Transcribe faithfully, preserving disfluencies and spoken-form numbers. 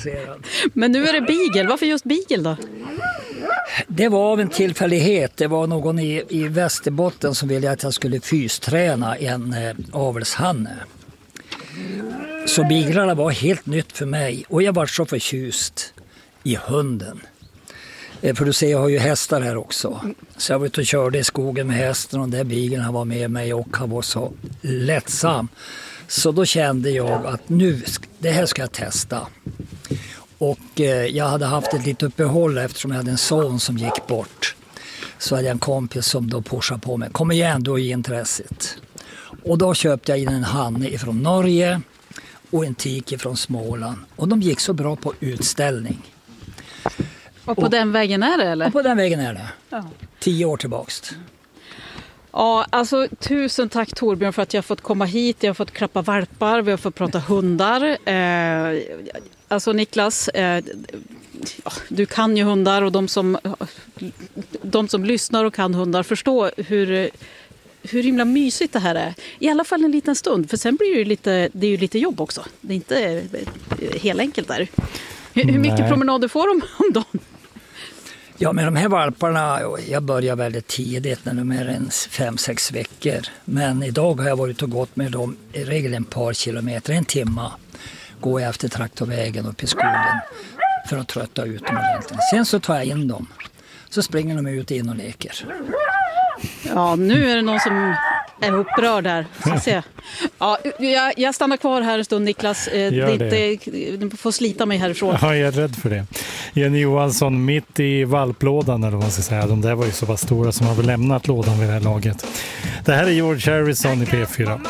intresserad. Men nu är det beagle. Varför just beagle då? Det var av en tillfällighet. Det var någon i, i Västerbotten som ville att jag skulle fysträna en eh, avelshanne. Så beaglarna var helt nytt för mig. Och jag var så förtjust i hunden. Eh, för du ser, jag har ju hästar här också. Så jag var ute och körde i skogen med hästen och den beaglen var med mig och han var så lättsam. Så då kände jag att nu, det här ska jag testa. Och eh, jag hade haft ett litet uppehåll eftersom jag hade en son som gick bort. Så hade jag en kompis som då pushade på mig. Kom igen, då i intresset. Och då köpte jag in en hanne från Norge och en tik från Småland. Och de gick så bra på utställning. Och på och, den vägen är det, eller? Och på den vägen är det. Ja. Tio år tillbaks. Ja, alltså tusen tack Torbjörn för att jag har fått komma hit. Jag har fått klappa valpar, vi har fått prata hundar. Eh, alltså Niklas, eh, du kan ju hundar och de som, de som lyssnar och kan hundar förstår hur, hur himla mysigt det här är. I alla fall en liten stund, för sen blir det ju lite, det är ju lite jobb också. Det är inte helt enkelt där. Hur, hur mycket Nej. promenader får de om dagen? Ja, med de här valparna, jag börjar väldigt tidigt när de är en fem, sex veckor. Men idag har jag varit och gått med dem i regel en par kilometer, en timma. Går jag efter traktorvägen upp i skogen för att trötta ut dem ordentligt. Sen så tar jag in dem. Så springer de ut in och leker. Ja, nu är det någon som är upprörd där. Ska se. Ja, jag, jag stannar kvar här en stund, Niklas. Du får slita mig härifrån. Ja, jag är rädd för det. Jenny Johansson mitt i valplådan, eller vad man ska säga. De där var ju så pass stora som har lämnat lådan vid det här laget. Det här är George Harrison i P fyra.